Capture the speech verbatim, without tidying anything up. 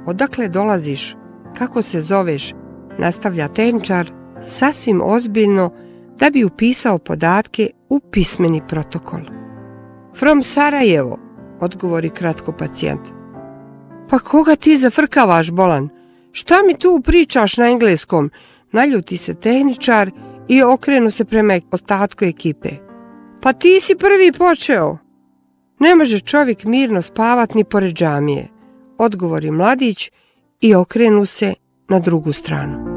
odakle dolaziš, kako se zoveš, nastavlja tehničar sasvim ozbiljno da bi upisao podatke u pismeni protokol. From Sarajevo, odgovori kratko pacijent. Pa koga ti zafrkavaš, bolan? Šta mi tu pričaš na engleskom? Naljuti se tehničar i okrenu se prema ostatku ekipe. Pa ti si prvi počeo. Ne može čovjek mirno spavat ni pored džamije, odgovori mladić i okrenu se na drugu stranu.